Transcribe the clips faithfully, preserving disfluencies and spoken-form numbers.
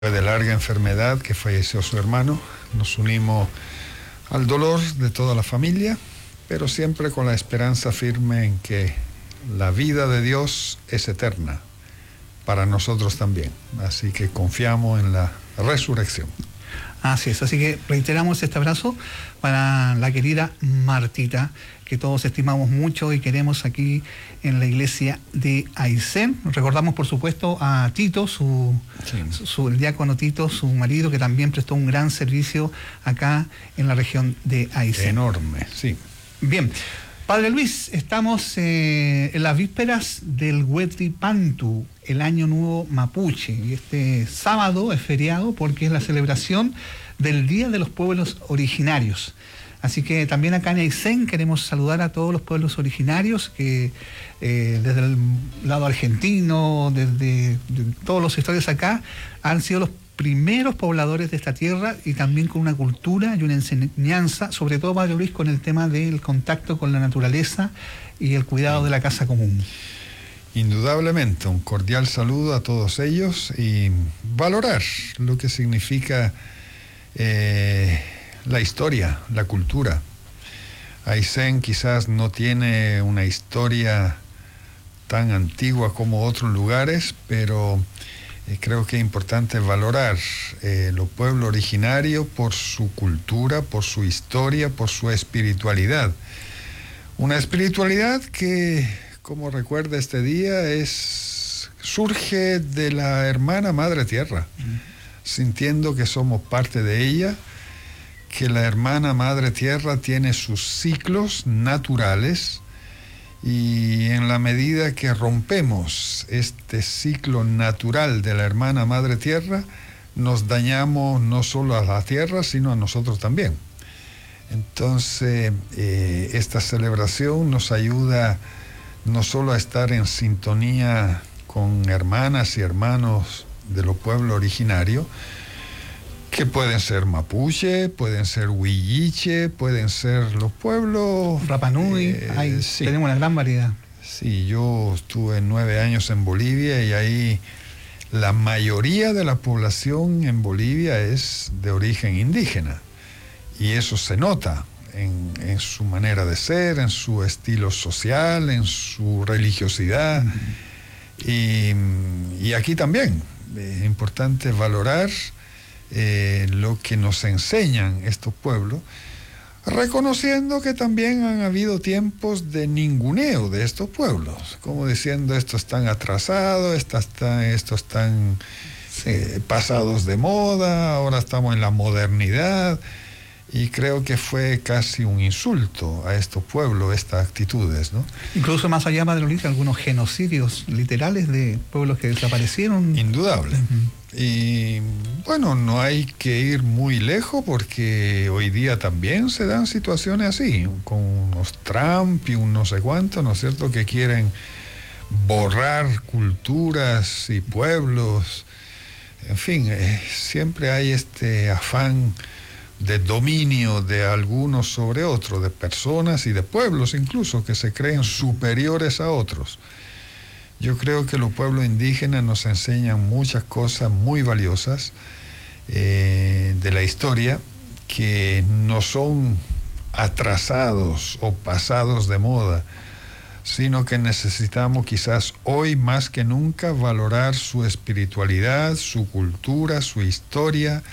de larga enfermedad que falleció su hermano. Nos unimos al dolor de toda la familia, pero siempre con la esperanza firme en que la vida de Dios es eterna para nosotros también. Así que confiamos en la resurrección. Así es, así que reiteramos este abrazo para la querida Martita, que todos estimamos mucho y queremos aquí en la iglesia de Aysén. Recordamos, por supuesto, a Tito, su, sí. su, el diácono Tito, su marido, que también prestó un gran servicio acá en la región de Aysén. Enorme, sí. Bien. Padre Luis, estamos eh, en las vísperas del Huetripantu, el Año Nuevo Mapuche, y este sábado es feriado porque es la celebración del Día de los Pueblos Originarios. Así que también acá en Aysén queremos saludar a todos los pueblos originarios que eh, desde el lado argentino, desde de todos los sectores acá, han sido los primeros pobladores de esta tierra y también con una cultura y una enseñanza, sobre todo, Padre Luis, con el tema del contacto con la naturaleza y el cuidado de la casa común. Indudablemente, un cordial saludo a todos ellos y valorar lo que significa eh, la historia, la cultura. Aysén quizás no tiene una historia tan antigua como otros lugares, pero Eh, creo que es importante valorar eh, lo pueblo originario por su cultura, por su historia, por su espiritualidad. Una espiritualidad que, como recuerda este día, es, surge de la hermana Madre Tierra, mm. sintiendo que somos parte de ella, que la hermana Madre Tierra tiene sus ciclos naturales. Y en la medida que rompemos este ciclo natural de la hermana Madre Tierra, nos dañamos no solo a la tierra, sino a nosotros también. Entonces, eh, esta celebración nos ayuda no solo a estar en sintonía con hermanas y hermanos de los pueblos originarios, que pueden ser mapuche, pueden ser huilliche, pueden ser los pueblos... Rapa Nui, eh, hay, sí. Tenemos una gran variedad. Sí, yo estuve nueve años en Bolivia y ahí la mayoría de la población en Bolivia es de origen indígena. Y eso se nota en, en su manera de ser, en su estilo social, en su religiosidad. Uh-huh. y, y aquí también es importante valorar Eh, lo que nos enseñan estos pueblos, reconociendo que también han habido tiempos de ninguneo de estos pueblos, como diciendo estos están atrasados, estos están, estos están eh, pasados de moda, ahora estamos en la modernidad, y creo que fue casi un insulto a estos pueblos, estas actitudes, ¿no? Incluso más allá, Padre Luis, algunos genocidios literales de pueblos que desaparecieron. Indudable. Uh-huh. Y bueno, no hay que ir muy lejos porque hoy día también se dan situaciones así, con unos Trump y un no sé cuánto, ¿no es cierto?, que quieren borrar culturas y pueblos. En fin, eh, siempre hay este afán de dominio de algunos sobre otros, de personas y de pueblos incluso, que se creen superiores a otros. Yo creo que los pueblos indígenas nos enseñan muchas cosas muy valiosas eh, de la historia, que no son atrasados o pasados de moda, sino que necesitamos quizás hoy más que nunca valorar su espiritualidad, su cultura, su historia,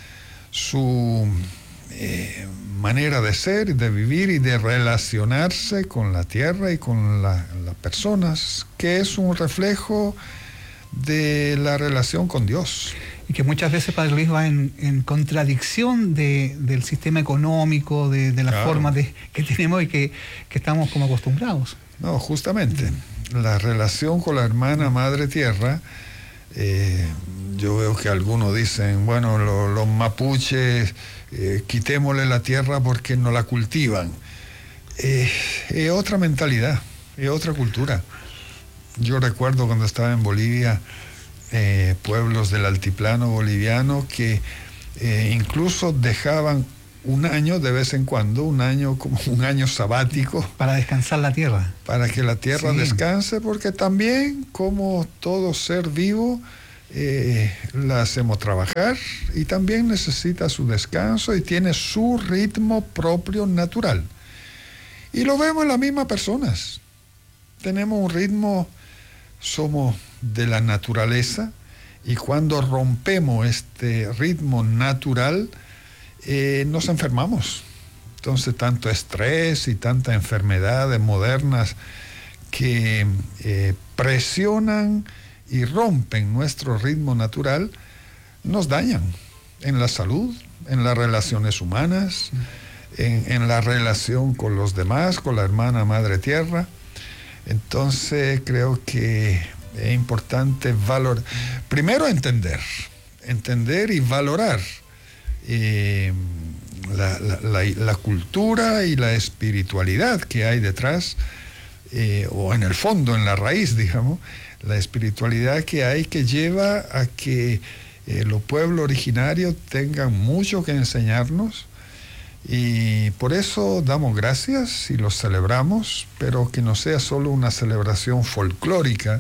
su eh, manera de ser, de vivir y de relacionarse con la tierra y con la, las personas, que es un reflejo de la relación con Dios. Y que muchas veces, Padre Luis, va en, en contradicción de, del sistema económico, de, de la claro. forma de, que tenemos y que, que estamos como acostumbrados. No, justamente, la relación con la hermana Madre Tierra, eh, yo veo que algunos dicen, bueno, lo, los mapuches, eh, quitémosle la tierra porque no la cultivan. Eh, es otra mentalidad, es otra cultura. Yo recuerdo cuando estaba en Bolivia, eh, pueblos del altiplano boliviano que eh, incluso dejaban un año de vez en cuando, un año como un año sabático. Para descansar la tierra. Para que la tierra sí. descanse, porque también, como todo ser vivo, eh, la hacemos trabajar y también necesita su descanso y tiene su ritmo propio natural. Y lo vemos en las mismas personas. Tenemos un ritmo, somos de la naturaleza, y cuando rompemos este ritmo natural, eh, nos enfermamos. Entonces, tanto estrés y tantas enfermedades modernas que eh, presionan y rompen nuestro ritmo natural, nos dañan en la salud, en las relaciones humanas, en, en la relación con los demás, con la hermana madre tierra. Entonces creo que es importante valorar, primero entender, entender y valorar eh, la, la, la, la cultura y la espiritualidad que hay detrás, eh, o en el fondo, en la raíz, digamos, la espiritualidad que hay, que lleva a que eh, los pueblos originarios tengan mucho que enseñarnos, y por eso damos gracias y los celebramos, pero que no sea solo una celebración folclórica,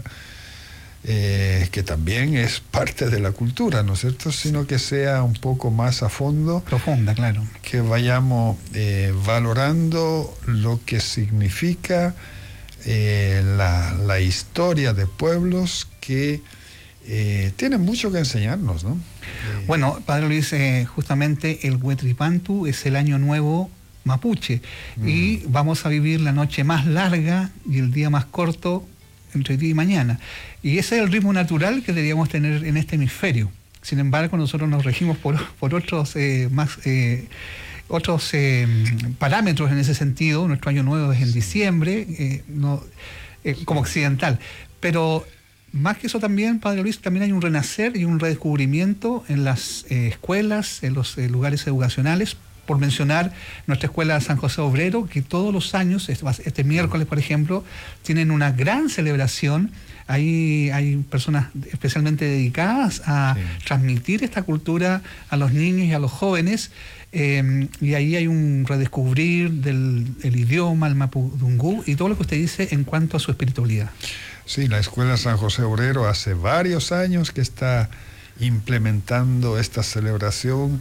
eh, que también es parte de la cultura, ¿no es cierto?, sino que sea un poco más a fondo, profunda, claro, que vayamos eh, valorando lo que significa Eh, la, la historia de pueblos que eh, tienen mucho que enseñarnos, ¿no? Eh, bueno, Padre Luis, eh, justamente el Huetripantu es el año nuevo mapuche, mm. y vamos a vivir la noche más larga y el día más corto entre día y mañana. Y ese es el ritmo natural que deberíamos tener en este hemisferio. Sin embargo, nosotros nos regimos por, por otros eh, más... Eh, otros eh, parámetros en ese sentido. Nuestro año nuevo es en diciembre, eh, no, eh, como occidental. Pero más que eso también, Padre Luis, también hay un renacer y un redescubrimiento en las eh, escuelas, en los eh, lugares educacionales. Por mencionar nuestra escuela San José Obrero, que todos los años, este, este miércoles, por ejemplo, tienen una gran celebración. Ahí hay personas especialmente dedicadas a sí. transmitir esta cultura a los niños y a los jóvenes. Eh, y ahí hay un redescubrir del el idioma, el mapudungú y todo lo que usted dice en cuanto a su espiritualidad. Sí, la Escuela San José Obrero hace varios años que está implementando esta celebración,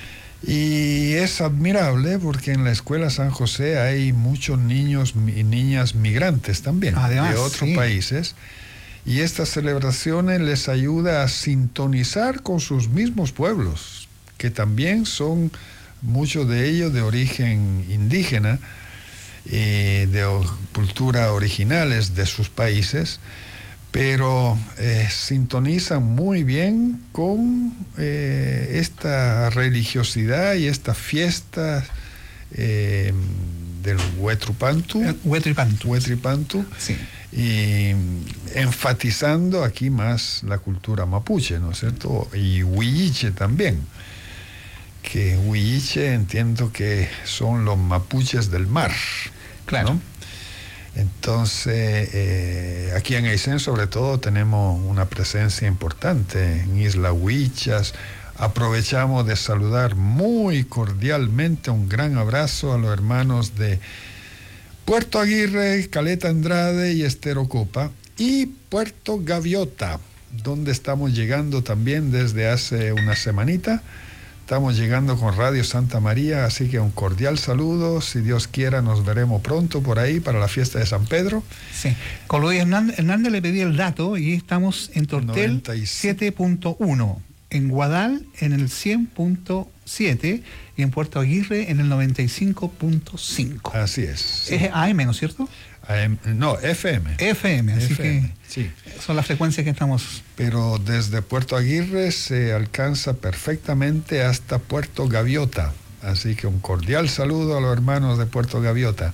y es admirable porque en la Escuela San José hay muchos niños y niñas migrantes también, además, de otros sí. países, y estas celebraciones les ayuda a sintonizar con sus mismos pueblos, que también son muchos de ellos de origen indígena, eh, de cultura originales de sus países, pero eh, sintonizan muy bien con eh, esta religiosidad y esta fiesta eh, del Huetripantu, Huetripantu, Huetripantu sí. y enfatizando aquí más la cultura mapuche, ¿no es cierto?, y huilliche también, que huilliche entiendo que son los mapuches del mar, claro, ¿no? Entonces, eh, aquí en Aysén sobre todo tenemos una presencia importante en Isla Huichas. Aprovechamos de saludar muy cordialmente, un gran abrazo a los hermanos de Puerto Aguirre, Caleta Andrade y Estero Copa, y Puerto Gaviota, donde estamos llegando también desde hace una semanita. Estamos llegando con Radio Santa María, así que un cordial saludo. Si Dios quiera, nos veremos pronto por ahí para la fiesta de San Pedro. Sí. Con Luis Hernández, Hernández le pedí el dato y estamos en Tortel siete punto uno, en Guadal en el cien punto siete y en Puerto Aguirre en el noventa y cinco punto cinco. Así es. Sí. Es A M, ¿no es cierto? A M, no, F M. F M, así F M, que sí. Son las frecuencias que estamos. Pero desde Puerto Aguirre se alcanza perfectamente hasta Puerto Gaviota. Así que un cordial saludo a los hermanos de Puerto Gaviota.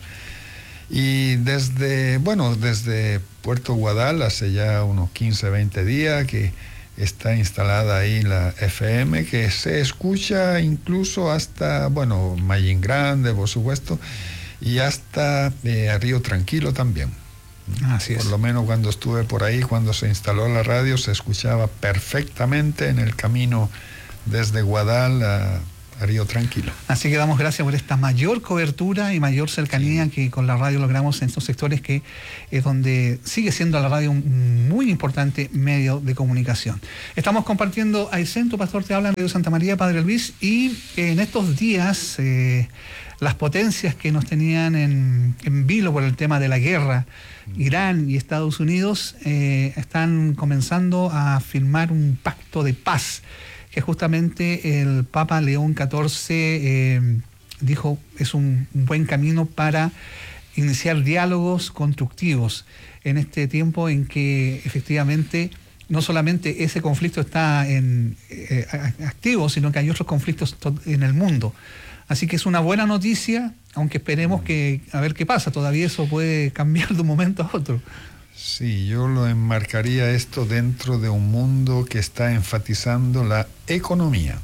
Y desde, bueno, desde Puerto Guadal, hace ya unos quince, veinte días que está instalada ahí la F M, que se escucha incluso hasta, bueno, Mayín Grande, por supuesto, y hasta eh, Río Tranquilo también. Así es. Por lo menos cuando estuve por ahí, cuando se instaló la radio, se escuchaba perfectamente en el camino desde Guadal a, estaría tranquilo. Así que damos gracias por esta mayor cobertura y mayor cercanía que con la radio logramos en estos sectores, que es donde sigue siendo la radio un muy importante medio de comunicación. Estamos compartiendo Aysén, tu pastor te habla, en Radio Santa María, Padre Luis, y en estos días eh, las potencias que nos tenían en, en vilo por el tema de la guerra, Irán y Estados Unidos, eh, están comenzando a firmar un pacto de paz, que justamente el Papa León catorce eh, dijo es un, un buen camino para iniciar diálogos constructivos en este tiempo en que efectivamente no solamente ese conflicto está en, eh, activo, sino que hay otros conflictos en el mundo. Así que es una buena noticia, aunque esperemos que a ver qué pasa. Todavía eso puede cambiar de un momento a otro. Sí, yo lo enmarcaría esto dentro de un mundo que está enfatizando la economía.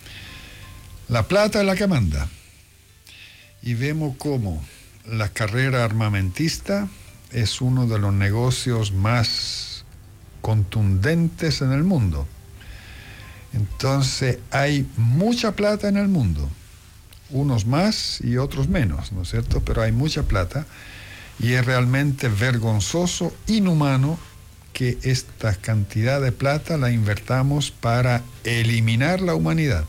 La plata es la que manda. Y vemos cómo la carrera armamentista es uno de los negocios más contundentes en el mundo. Entonces hay mucha plata en el mundo. Unos más y otros menos, ¿no es cierto? Pero hay mucha plata. Y es realmente vergonzoso, inhumano, que esta cantidad de plata la invertamos para eliminar la humanidad.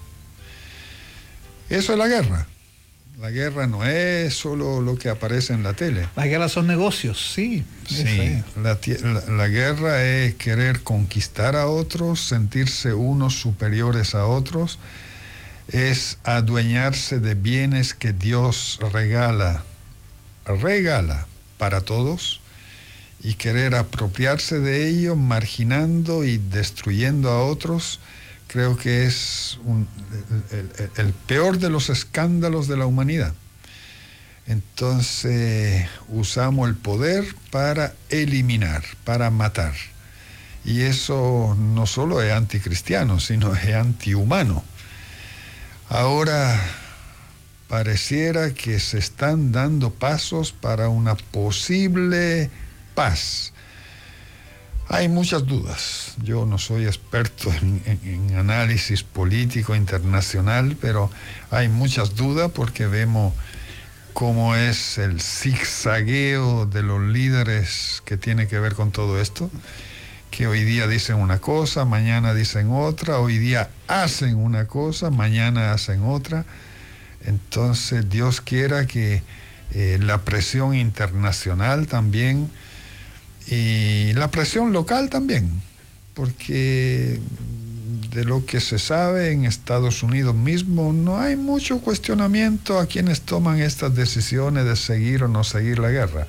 Eso es la guerra. La guerra no es solo lo que aparece en la tele. La guerra son negocios, sí. Sí, la, la, la guerra es querer conquistar a otros, sentirse unos superiores a otros, es adueñarse de bienes que Dios regala, regala para todos, y querer apropiarse de ello, marginando y destruyendo a otros. Creo que es un, el, el, el peor de los escándalos de la humanidad. Entonces usamos el poder para eliminar, para matar, y eso no solo es anticristiano, sino es antihumano. Ahora pareciera que se están dando pasos para una posible paz. Hay muchas dudas. Yo no soy experto en, en, en análisis político internacional, pero hay muchas dudas porque vemos cómo es el zigzagueo de los líderes que tiene que ver con todo esto, que hoy día dicen una cosa, mañana dicen otra, hoy día hacen una cosa, mañana hacen otra. Entonces Dios quiera que eh, la presión internacional también y la presión local también, porque de lo que se sabe en Estados Unidos mismo no hay mucho cuestionamiento a quienes toman estas decisiones de seguir o no seguir la guerra.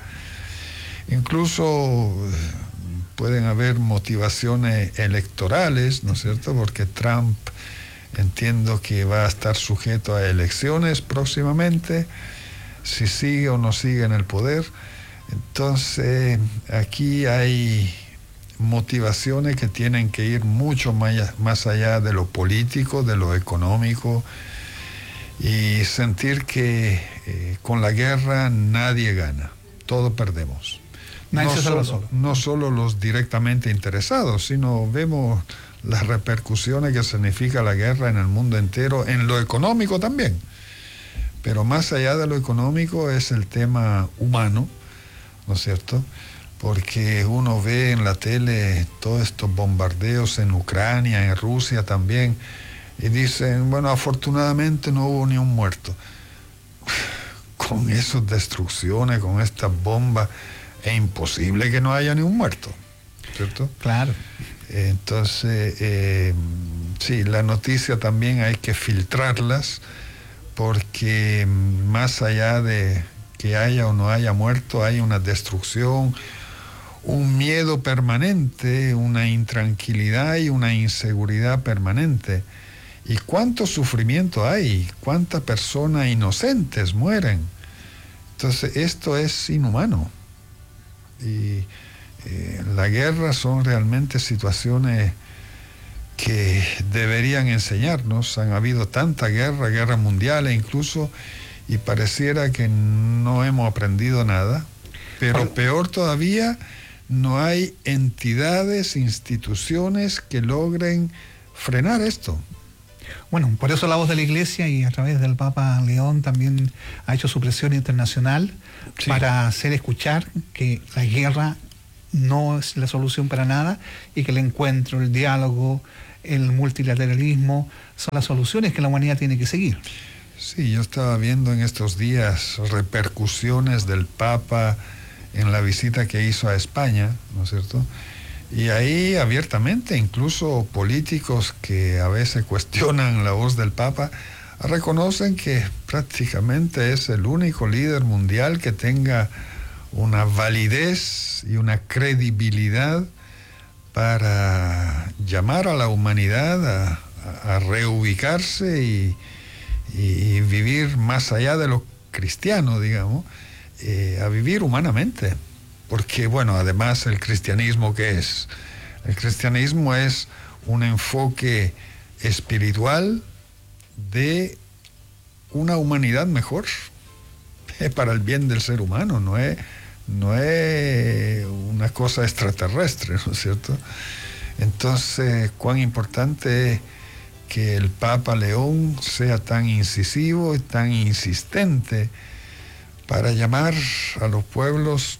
Incluso pueden haber motivaciones electorales, ¿no es cierto? Porque Trump, entiendo que va a estar sujeto a elecciones próximamente, si sigue o no sigue en el poder. Entonces, aquí hay motivaciones que tienen que ir mucho más, más allá de lo político, de lo económico, y sentir que eh, con la guerra nadie gana, todos perdemos. No solo, no solo los directamente interesados, sino vemos las repercusiones que significa la guerra en el mundo entero, en lo económico también. Pero más allá de lo económico es el tema humano, ¿no es cierto? Porque uno ve en la tele todos estos bombardeos en Ucrania, en Rusia también, y dicen, bueno, afortunadamente no hubo ni un muerto. Con esas destrucciones, con estas bombas, es imposible que no haya ni un muerto, ¿cierto? Claro. Entonces, eh, sí, la noticia también hay que filtrarlas, porque más allá de que haya o no haya muerto, hay una destrucción, un miedo permanente, una intranquilidad y una inseguridad permanente. ¿Y cuánto sufrimiento hay? ¿Cuántas personas inocentes mueren? Entonces, esto es inhumano. Y eh, la guerra son realmente situaciones que deberían enseñarnos. Han habido tanta guerra, guerra mundial e incluso, y pareciera que no hemos aprendido nada, pero peor todavía, no hay entidades, instituciones que logren frenar esto. Bueno, por eso la voz de la Iglesia y a través del Papa León también ha hecho su presión internacional, sí, para hacer escuchar que la guerra no es la solución para nada y que el encuentro, el diálogo, el multilateralismo son las soluciones que la humanidad tiene que seguir. Sí, yo estaba viendo en estos días repercusiones del Papa en la visita que hizo a España, ¿no es cierto? Y ahí abiertamente, incluso políticos que a veces cuestionan la voz del Papa, reconocen que prácticamente es el único líder mundial que tenga una validez y una credibilidad para llamar a la humanidad a, a reubicarse y, y vivir más allá de lo cristiano, digamos, eh, a vivir humanamente. Porque, bueno, además el cristianismo, ¿qué es? El cristianismo es un enfoque espiritual de una humanidad mejor, para el bien del ser humano, no es, no es una cosa extraterrestre, ¿no es cierto? Entonces, cuán importante es que el Papa León sea tan incisivo y tan insistente para llamar a los pueblos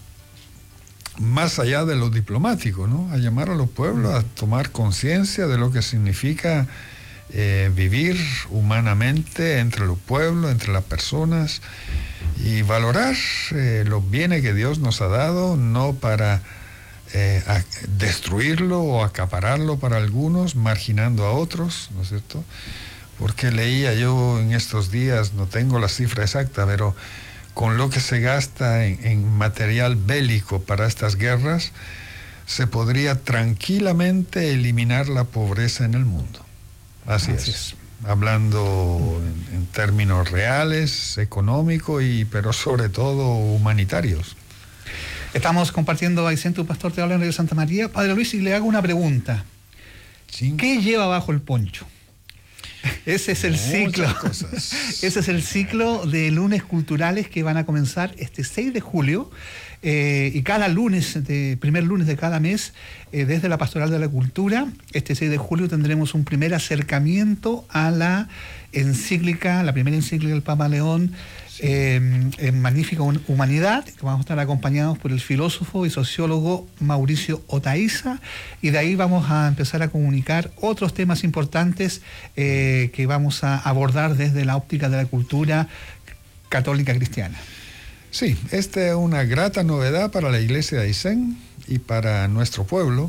más allá de lo diplomático, ¿no? A llamar a los pueblos a tomar conciencia de lo que significa eh, vivir humanamente entre los pueblos, entre las personas, y valorar eh, los bienes que Dios nos ha dado, no para eh, a, destruirlo o acapararlo para algunos, marginando a otros, ¿no es cierto? Porque leía yo en estos días, no tengo la cifra exacta, pero con lo que se gasta en, en material bélico para estas guerras, se podría tranquilamente eliminar la pobreza en el mundo. Así, Así es. es. Hablando en, en términos reales, económicos, y, pero sobre todo humanitarios. Estamos compartiendo, Aysén, tu pastor te habla en Radio Santa María. Padre Luis, y le hago una pregunta. ¿Sí? ¿Qué lleva bajo el poncho? Ese es el Muchas ciclo. Cosas. Ese es el ciclo de lunes culturales que van a comenzar este seis de julio. Eh, y cada lunes, de, primer lunes de cada mes, eh, desde la Pastoral de la Cultura, este seis de julio tendremos un primer acercamiento a la encíclica, la primera encíclica del Papa León, sí. eh, en Magnífica Humanidad, que vamos a estar acompañados por el filósofo y sociólogo Mauricio Otaiza, y de ahí vamos a empezar a comunicar otros temas importantes eh, que vamos a abordar desde la óptica de la cultura católica cristiana. Sí, esta es una grata novedad para la iglesia de Aysén y para nuestro pueblo,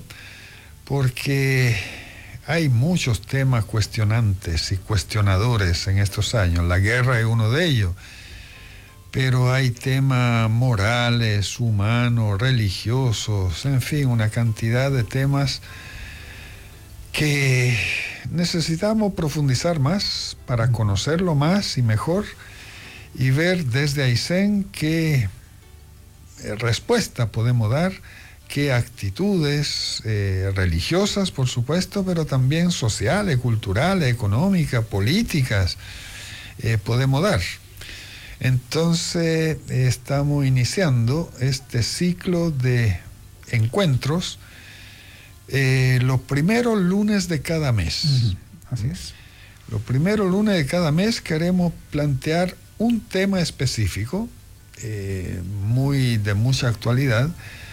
porque hay muchos temas cuestionantes y cuestionadores en estos años. La guerra es uno de ellos, pero hay temas morales, humanos, religiosos, en fin, una cantidad de temas que necesitamos profundizar más para conocerlo más y mejor, y ver desde Aysén qué respuesta podemos dar, qué actitudes eh, religiosas, por supuesto, pero también sociales, culturales, económicas, políticas, eh, podemos dar. Entonces, eh, estamos iniciando este ciclo de encuentros eh, los primeros lunes de cada mes. Uh-huh. Así es. Los primeros lunes de cada mes queremos plantear un tema específico, eh, muy de mucha actualidad,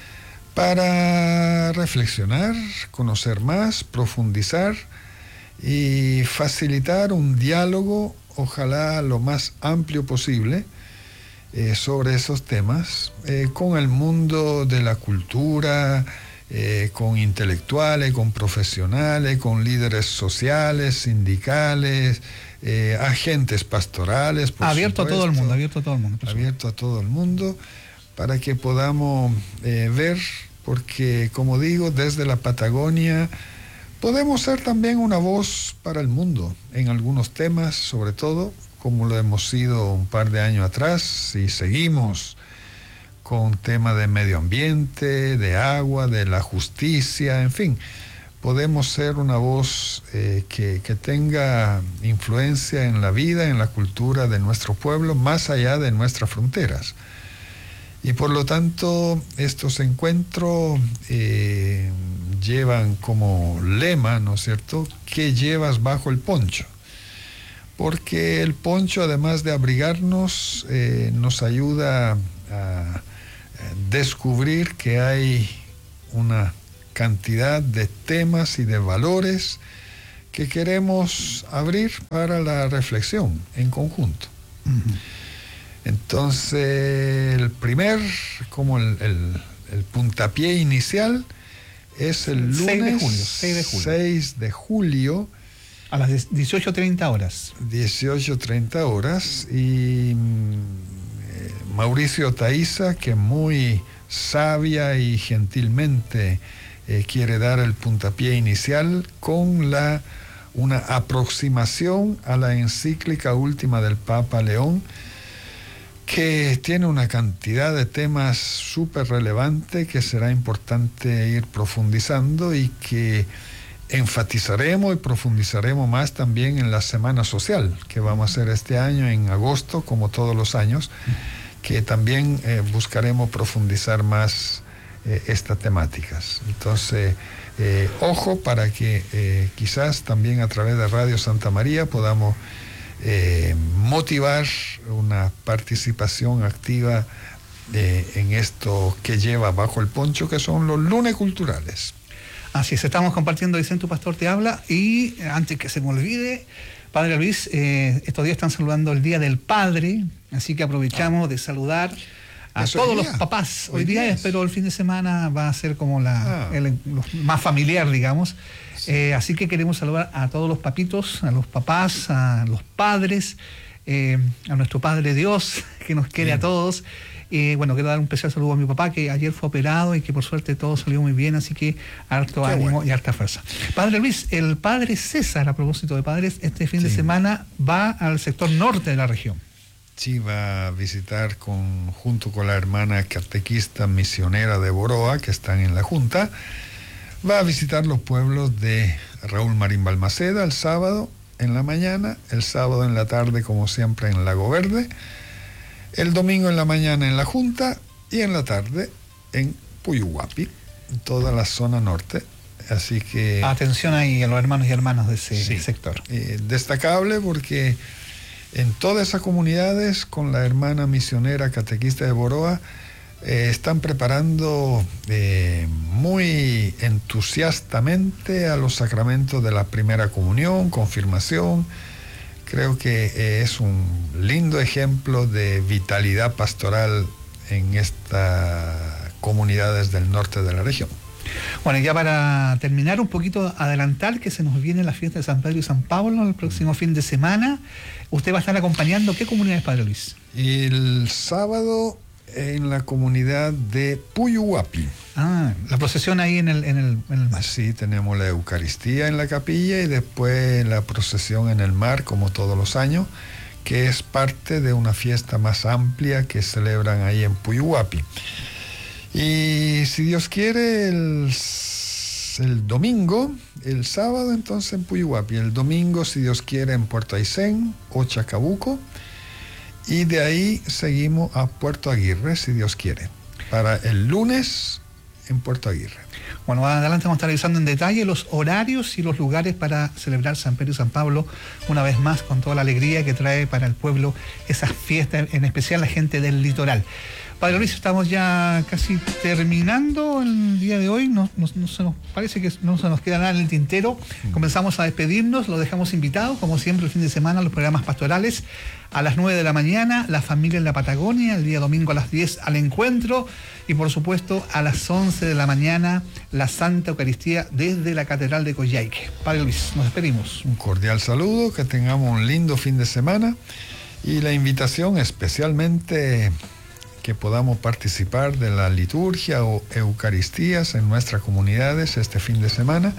para reflexionar, conocer más, profundizar y facilitar un diálogo, ojalá lo más amplio posible, eh, sobre esos temas, eh, con el mundo de la cultura, eh, con intelectuales, con profesionales, con líderes sociales, sindicales, Eh, agentes pastorales, por abierto supuesto, a todo el mundo, abierto a todo el mundo, abierto a todo el mundo, para que podamos eh, ver, porque como digo, desde la Patagonia podemos ser también una voz para el mundo en algunos temas, sobre todo como lo hemos sido un par de años atrás, y seguimos con temas de medio ambiente, de agua, de la justicia, en fin. Podemos ser una voz eh, que, que tenga influencia en la vida, en la cultura de nuestro pueblo, más allá de nuestras fronteras. Y por lo tanto, estos encuentros eh, llevan como lema, ¿no es cierto?, ¿qué llevas bajo el poncho? porque el poncho, además de abrigarnos, eh, nos ayuda a descubrir que hay una cantidad de temas y de valores que queremos abrir para la reflexión en conjunto. Uh-huh. Entonces, el primer, como el, el, el puntapié inicial, es el lunes seis de julio, seis de julio. seis de julio a las dieciocho treinta horas. dieciocho treinta horas. Y eh, Mauricio Taiza, que muy sabia y gentilmente eh, quiere dar el puntapié inicial con la, una aproximación a la encíclica última del Papa León, que tiene una cantidad de temas súper relevantes que será importante ir profundizando y que enfatizaremos y profundizaremos más también en la Semana Social que vamos a hacer este año en agosto, como todos los años, que también eh, buscaremos profundizar más eh, estas temáticas. Entonces, eh, ojo para que eh, quizás también a través de Radio Santa María podamos Eh, motivar una participación activa eh, en esto que lleva bajo el poncho, que son los lunes culturales. Así es, estamos compartiendo Aysén, tu pastor te habla, y antes que se me olvide, Padre Luis, eh, estos días están saludando el Día del Padre, así que aprovechamos ah. de saludar a Eso todos los papás. Hoy, Hoy día es, pero el fin de semana va a ser como la ah. el, los, más familiar, digamos. Sí. Eh, así que queremos saludar a todos los papitos, a los papás, a los padres, eh, a nuestro Padre Dios, que nos quiere Bien. a todos. Eh, bueno, quiero dar un especial saludo a mi papá, que ayer fue operado y que por suerte todo salió muy bien, así que harto Qué ánimo bueno. y harta fuerza. Padre Luis, el Padre César, a propósito de padres, este fin sí. de semana va al sector norte de la región. Sí, va a visitar con, junto con la hermana catequista misionera de Boroa, que están en la Junta, va a visitar los pueblos de Raúl Marín Balmaceda el sábado en la mañana, el sábado en la tarde, como siempre, en Lago Verde, el domingo en la mañana en la Junta y en la tarde en Puyuhuapi, en toda la zona norte. Así que... Atención ahí a los hermanos y hermanas de ese sí, sector. Eh, destacable porque en todas esas comunidades, con la hermana misionera catequista de Boroa, eh, están preparando eh, muy entusiastamente a los sacramentos de la primera comunión, confirmación. Creo que eh, es un lindo ejemplo de vitalidad pastoral en estas comunidades del norte de la región. Bueno, ya para terminar, un poquito adelantar que se nos viene la fiesta de San Pedro y San Pablo el próximo fin de semana. Usted va a estar acompañando, ¿qué comunidades, Padre Luis? El sábado en la comunidad de Puyuhuapi. Ah, la procesión ahí en el, en el, en el mar. Sí, tenemos la Eucaristía en la capilla y después la procesión en el mar, como todos los años, que es parte de una fiesta más amplia que celebran ahí en Puyuhuapi. Y si Dios quiere, el, el domingo, el sábado entonces en Puyuhuapi, el domingo, si Dios quiere, en Puerto Aysén o Chacabuco, y de ahí seguimos a Puerto Aguirre, si Dios quiere, para el lunes en Puerto Aguirre. Bueno, adelante vamos a estar revisando en detalle los horarios y los lugares para celebrar San Pedro y San Pablo, una vez más, con toda la alegría que trae para el pueblo esas fiestas, en especial la gente del litoral. Padre Luis, estamos ya casi terminando el día de hoy, no, no, no se nos, parece que no se nos queda nada en el tintero. Comenzamos a despedirnos, lo dejamos invitados, como siempre, el fin de semana, los programas pastorales, a las nueve de la mañana, La Familia en la Patagonia, el día domingo a las diez, Al Encuentro, y por supuesto, a las once de la mañana, la Santa Eucaristía desde la Catedral de Coyhaique. Padre Luis, nos despedimos. Un cordial saludo, que tengamos un lindo fin de semana, y la invitación especialmente que podamos participar de la liturgia o eucaristías en nuestras comunidades este fin de semana,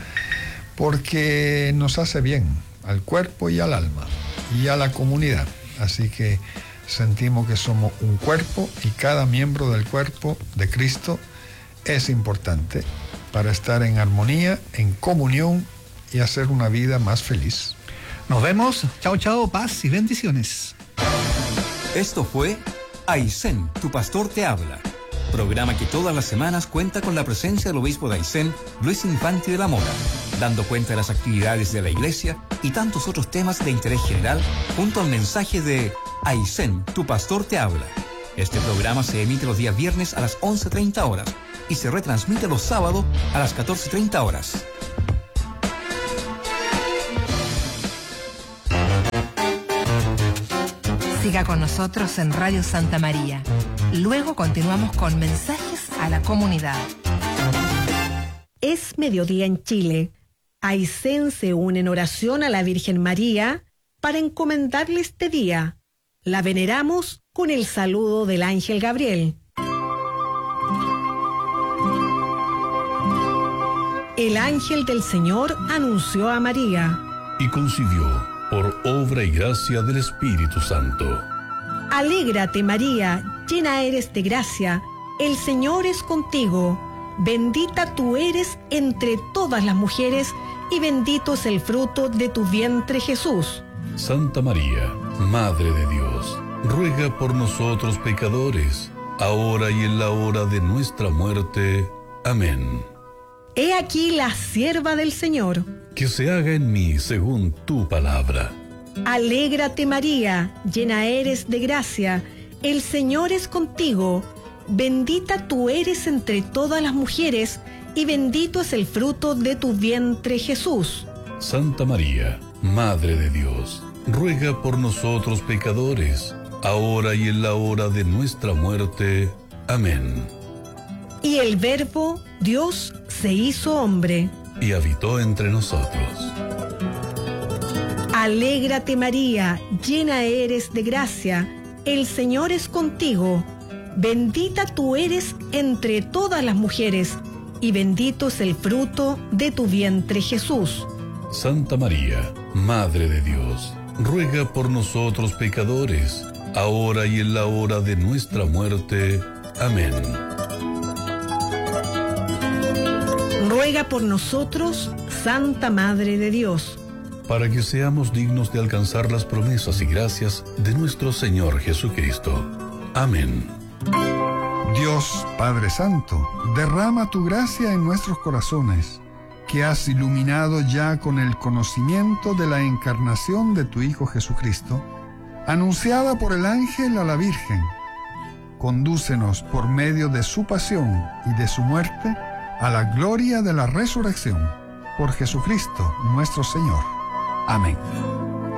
porque nos hace bien al cuerpo y al alma y a la comunidad. Así que sentimos que somos un cuerpo y cada miembro del cuerpo de Cristo es importante para estar en armonía, en comunión y hacer una vida más feliz. Nos vemos. Chao, chao, paz y bendiciones. Esto fue Aysén, tu pastor te habla. Programa que todas las semanas cuenta con la presencia del obispo de Aysén, Luis Infante de la Mora. dando cuenta de las actividades de la iglesia y tantos otros temas de interés general, junto al mensaje de Aysén, tu pastor te habla. Este programa se emite los días viernes a las once treinta horas y se retransmite los sábados a las catorce treinta horas. Siga con nosotros en Radio Santa María. Luego continuamos con mensajes a la comunidad. Es mediodía en Chile. Aysén se une en oración a la Virgen María para encomendarle este día. La veneramos con el saludo del ángel Gabriel. El ángel del Señor anunció a María. Y concibió por obra y gracia del Espíritu Santo. Alégrate, María, llena eres de gracia, el Señor es contigo. Bendita tú eres entre todas las mujeres, y bendito es el fruto de tu vientre, Jesús. Santa María, Madre de Dios, ruega por nosotros pecadores, ahora y en la hora de nuestra muerte. Amén. He aquí la sierva del Señor. Que se haga en mí según tu palabra. Alégrate, María, llena eres de gracia, el Señor es contigo. Bendita tú eres entre todas las mujeres, y bendito es el fruto de tu vientre, Jesús. Santa María, Madre de Dios, ruega por nosotros pecadores, ahora y en la hora de nuestra muerte. Amén. Y el Verbo, Dios, se hizo hombre. Y habitó entre nosotros. Alégrate, María, llena eres de gracia, el Señor es contigo. Bendita tú eres entre todas las mujeres, y bendito es el fruto de tu vientre, Jesús. Santa María, Madre de Dios, ruega por nosotros pecadores, ahora y en la hora de nuestra muerte. Amén. Ruega por nosotros, Santa Madre de Dios, para que seamos dignos de alcanzar las promesas y gracias de nuestro Señor Jesucristo. Amén. Dios Padre Santo, derrama tu gracia en nuestros corazones, que has iluminado ya con el conocimiento de la encarnación de tu Hijo Jesucristo, anunciada por el ángel a la Virgen. Condúcenos por medio de su pasión y de su muerte a la gloria de la resurrección, por Jesucristo nuestro Señor. Amén.